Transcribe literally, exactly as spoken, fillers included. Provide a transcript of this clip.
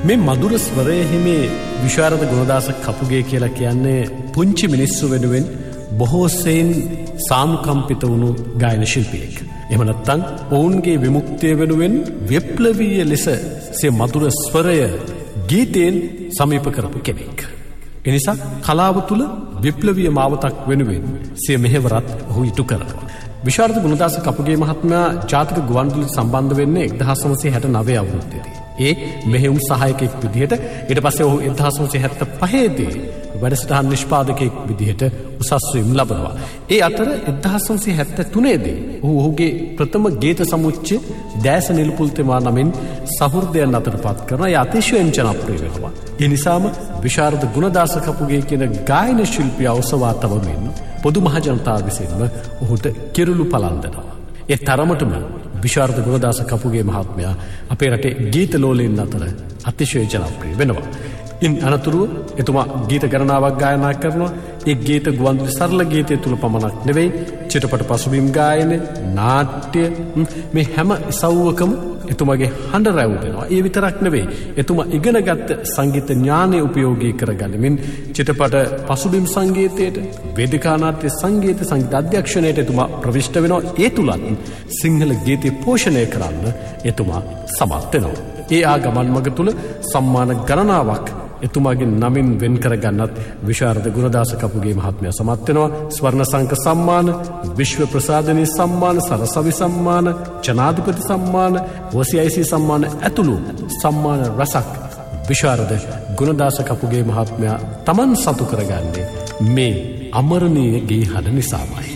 මේ මధుර ස්වරයේ හිමි විශාරද ගුණදාස කපුගේ කියලා කියන්නේ පුංචි මිනිස්සු වෙනුවෙන් බොහෝ සෙයින් සානුකම්පිත වුණු ගායන ශිල්පියෙක්. එහෙම නැත්නම් ඔවුන්ගේ විමුක්තිය වෙනුවෙන් විප්ලවීය ලෙස සිය මధుර ස්වරය ගීතයෙන් සමීප කරපු කෙනෙක්. එනිසා කලාව තුල විප්ලවීය මාවතක් වෙනුවෙන් සිය මෙහෙවරත් ඔහු ඉටු කරනවා. විශාරද ගුණදාස කපුගේ මහත්මයා ජාතික ගුවන්විදුලි සම්බන්ධ වෙන්නේ එක්දහස් නවසිය හැටනවය අවුරුද්දේදී. ඒ මෙහෙයුම් සහායකයෙක් විදිහට ඊට පස්සේ ඔහු එක්දහස් නවසිය හැත්තෑ දී වැඩසටහන් නිෂ්පාදකයෙක් විදිහට උසස් වීම ලබනවා. ඒ අතර එක්දහස් නවසිය හැත්තෑ තුන දී ඔහු ඔහුගේ ප්‍රථම ගීත සමුච්චය දැස නිලුපුල් තෙමා නමින් සහෘදයන් අතරපත් කරනවා. ඒ අතිශයින් ජනප්‍රිය වෙනවා. ඒ නිසාම විශාරද ගුණදාස කපුගේ කියන ගායන ශිල්පියා ඔසවා තබමින් පොදු මහ ජනතාව විසින්ම ඔහුට කිරුළු පලන්දනවා. ඒ තරමටම විශාරද ගුණදාස කපුගේ මහත්මයා අපේ රටේ ගීත ලෝලීන් අතර අතිශය ජනප්‍රිය වෙනවා. ඉන් අනතුරුව එතුමා ගීත ගණනාවක් ගායනා කරනවා. ඒ ගීත ගුවන්විදුලි සරල ගීතය තුල පමණක් නෙවෙයි චිත්‍රපට පසුබිම් ගායන, නාට්‍ය මේ හැම ඉසව්වකම එතුමාගේ හඬ රැව් වෙනවා. ඒ විතරක් නෙවෙයි එතුමා ඉගෙනගත්ත සංගීත ඥානය උපයෝගී කරගනිමින් චිත්‍රපට පසුබිම් සංගීතයට, වේදිකා නාට්‍ය සංගීත සංගීත අධ්‍යක්ෂණයට එතුමා ප්‍රවිෂ්ඨ වෙනවා. ඒ තුලත් සිංහල ගීතය පෝෂණය කරන්න එතුමා සමත් වෙනවා. ඒ ආ ගමන් මඟ තුල සම්මාන ගණනාවක් එතුමාගේ නමින් වෙන් කරගන්නත් විශාරද ගුණදාස කපුගේ මහත්මයා සමත් වෙනවා. ස්වර්ණ සංක සම්මාන, විශ්ව ප්‍රසාදනී සම්මාන, සරසවි සම්මාන, ජනාධිපති සම්මාන, ඔ සී අයි සී සම්මාන ඇතුළු සම්මාන රසක් විශාරද ගුණදාස කපුගේ මහත්මයා Taman සතු කරගන්නේ මේ අමරණීය ගී හඬ නිසාමයි.